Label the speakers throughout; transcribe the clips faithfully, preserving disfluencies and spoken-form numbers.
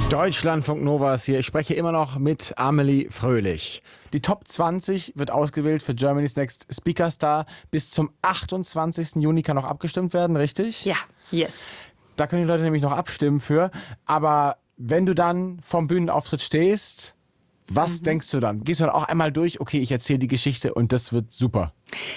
Speaker 1: Deutschlandfunk Nova ist hier. Ich spreche immer noch mit Amelie Fröhlich. Die Top zwanzig wird ausgewählt für Germany's Next Speaker Star. Bis zum achtundzwanzigsten Juni kann noch abgestimmt werden, richtig?
Speaker 2: Ja, yes.
Speaker 1: Da können die Leute nämlich noch abstimmen für. Aber wenn du dann vom Bühnenauftritt stehst, was mhm. denkst du dann? Gehst du dann auch einmal durch, okay, ich erzähle die Geschichte und das wird super?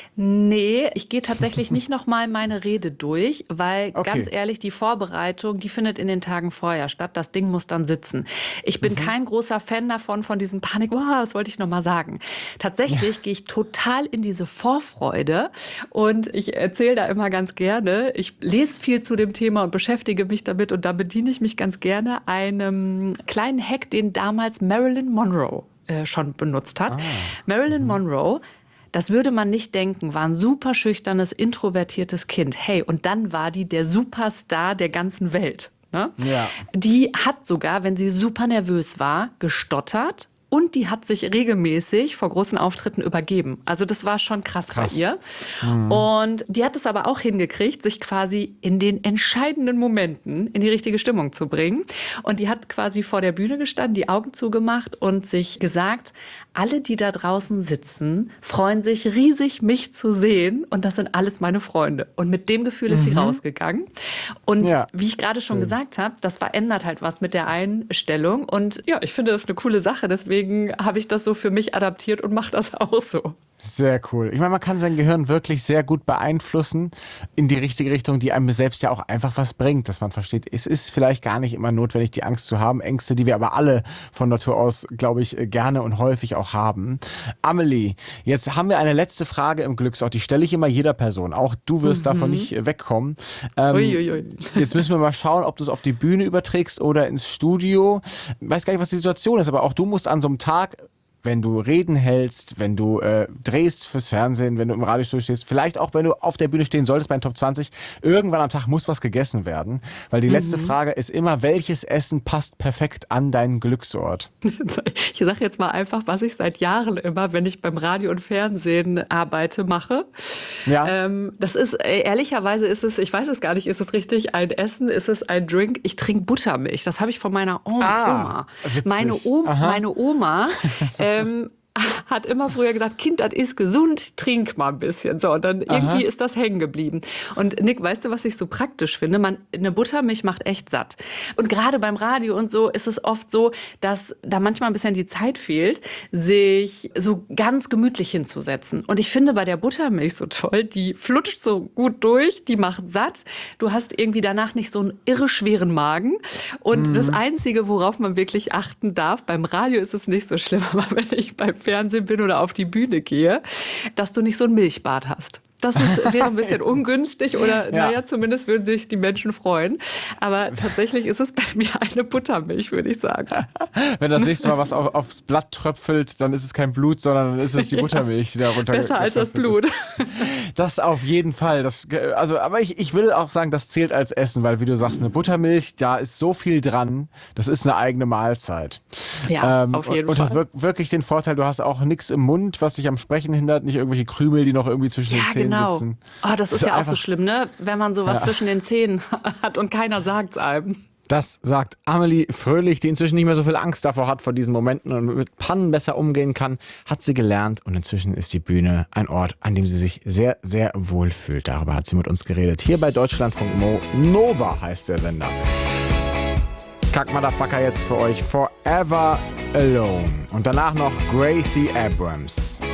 Speaker 2: Nee, ich gehe tatsächlich nicht nochmal meine Rede durch, weil
Speaker 1: Okay.
Speaker 2: ganz ehrlich, die Vorbereitung, die findet in den Tagen vorher statt. Das Ding muss dann sitzen. Ich bin
Speaker 1: Mhm.
Speaker 2: kein großer Fan davon, von diesem Panik, wow, was wollte ich nochmal sagen. Tatsächlich gehe ich total in diese Vorfreude und ich erzähle da immer ganz gerne. Ich lese viel zu dem Thema und beschäftige mich damit und da bediene ich mich ganz gerne einem kleinen Hack, den damals Marilyn Monroe äh, schon benutzt hat.
Speaker 1: Ah.
Speaker 2: Marilyn Monroe, das würde man nicht denken, war ein super schüchternes, introvertiertes Kind. Hey, und dann war die der Superstar der ganzen Welt. Ne?
Speaker 1: Ja.
Speaker 2: Die hat sogar, wenn sie super nervös war, gestottert. Und die hat sich regelmäßig vor großen Auftritten übergeben. Also das war schon krass,
Speaker 1: Krass.
Speaker 2: bei ihr. Mhm. Und die hat es aber auch hingekriegt, sich quasi in den entscheidenden Momenten in die richtige Stimmung zu bringen. Und die hat quasi vor der Bühne gestanden, die Augen zugemacht und sich gesagt, alle, die da draußen sitzen, freuen sich riesig, mich zu sehen. Und das sind alles meine Freunde. Und mit dem Gefühl ist sie rausgegangen. Und
Speaker 1: Ja.
Speaker 2: wie ich gerade schon
Speaker 1: Schön.
Speaker 2: gesagt habe, das verändert halt was mit der Einstellung. Und ja, ich finde das eine coole Sache. Deswegen habe ich das so für mich adaptiert und mache das auch so.
Speaker 1: Sehr cool. Ich meine, man kann sein Gehirn wirklich sehr gut beeinflussen in die richtige Richtung, die einem selbst ja auch einfach was bringt, dass man versteht, es ist vielleicht gar nicht immer notwendig, die Angst zu haben. Ängste, die wir aber alle von Natur aus, glaube ich, gerne und häufig auch haben. Amelie, jetzt haben wir eine letzte Frage im Glücksort. Die stelle ich immer jeder Person. Auch du wirst
Speaker 2: Mhm.
Speaker 1: davon nicht wegkommen. Ähm,
Speaker 2: Uiuiui.
Speaker 1: Jetzt müssen wir mal schauen, ob du es auf die Bühne überträgst oder ins Studio. Ich weiß gar nicht, was die Situation ist, aber auch du musst an so einem Tag, wenn du Reden hältst, wenn du äh, drehst fürs Fernsehen, wenn du im Radiostudio stehst, vielleicht auch, wenn du auf der Bühne stehen solltest bei den Top zwanzig, irgendwann am Tag muss was gegessen werden. Weil die letzte Frage ist immer, welches Essen passt perfekt an deinen Glücksort?
Speaker 2: Ich sage jetzt mal einfach, was ich seit Jahren immer, wenn ich beim Radio und Fernsehen arbeite, mache.
Speaker 1: Ja.
Speaker 2: Ähm, das ist, äh, ehrlicherweise ist es, ich weiß es gar nicht, ist es richtig ein Essen, ist es ein Drink? Ich trinke Buttermilch. Das habe ich von meiner Oma.
Speaker 1: Ah,
Speaker 2: Oma.
Speaker 1: witzig.
Speaker 2: Meine, Oma
Speaker 1: Aha.
Speaker 2: meine Oma ähm, hat immer früher gesagt, Kind, das ist gesund, trink mal ein bisschen. So, und dann irgendwie
Speaker 1: Aha.
Speaker 2: ist das hängen geblieben. Und Nick, weißt du, was ich so praktisch finde? Man, eine Buttermilch macht echt satt. Und gerade beim Radio und so ist es oft so, dass da manchmal ein bisschen die Zeit fehlt, sich so ganz gemütlich hinzusetzen. Und ich finde bei der Buttermilch so toll, die flutscht so gut durch, die macht satt. Du hast irgendwie danach nicht so einen irre schweren Magen. Und
Speaker 1: Mhm.
Speaker 2: das Einzige, worauf man wirklich achten darf, beim Radio ist es nicht so schlimm, aber wenn ich beim Fernsehen bin oder auf die Bühne gehe, dass du nicht so ein Milchbad hast. Das ist, wäre ein bisschen ungünstig oder
Speaker 1: Ja.
Speaker 2: naja, zumindest würden sich die Menschen freuen. Aber tatsächlich ist es bei mir eine Buttermilch, würde ich sagen.
Speaker 1: Wenn das nächste Mal was auf, aufs Blatt tröpfelt, dann ist es kein Blut, sondern dann ist es die
Speaker 2: Ja.
Speaker 1: Buttermilch, die da runter.
Speaker 2: Besser als das
Speaker 1: getröpfelt
Speaker 2: Blut.
Speaker 1: ist. Das auf jeden Fall. Das, also, aber ich, ich würde auch sagen, das zählt als Essen, weil wie du sagst, eine Buttermilch, da ist so viel dran, das ist eine eigene Mahlzeit.
Speaker 2: Ja, auf jeden
Speaker 1: und,
Speaker 2: Fall.
Speaker 1: Und hat wirk- wirklich den Vorteil, du hast auch nichts im Mund, was dich am Sprechen hindert, nicht irgendwelche Krümel, die noch irgendwie zwischen den
Speaker 2: Ja,
Speaker 1: Zähnen
Speaker 2: genau.
Speaker 1: sitzen.
Speaker 2: Oh, das ist
Speaker 1: Das
Speaker 2: ja auch
Speaker 1: einfach-
Speaker 2: so schlimm, ne? Wenn man sowas
Speaker 1: Ja.
Speaker 2: zwischen den Zähnen hat und keiner sagt's einem.
Speaker 1: Das sagt Amelie Fröhlich, die inzwischen nicht mehr so viel Angst davor hat, vor diesen Momenten und mit Pannen besser umgehen kann, hat sie gelernt und inzwischen ist die Bühne ein Ort, an dem sie sich sehr, sehr wohl fühlt. Darüber hat sie mit uns geredet. Hier bei Deutschlandfunk Mo Nova heißt der Sender. Kack Motherfucker jetzt für euch Forever Alone und danach noch Gracie Abrams.